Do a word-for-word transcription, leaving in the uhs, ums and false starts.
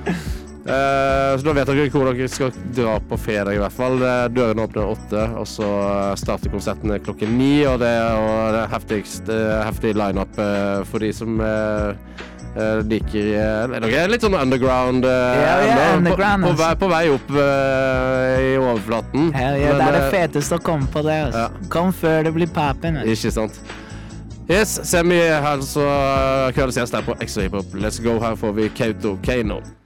Uh, så da vet dere hvor dere skal dra på fredag I hvert fall. Døren åpner åtte, og så starter konserten klokken ni, og det er det heftigste, heftig line-up uh, for de som uh, uh, liker uh, noe litt sånn underground, uh, ja, ja, underground på, på, vei, på vei opp uh, I overflaten. Ja, ja, det er det feteste å komme på det. Altså. Ja. Kom før det blir papen. Altså. Ikke sant. Yes, Semi her så kveldes gjest her på Extra Hip Hop. Let's go, her får vi Kauto Kano.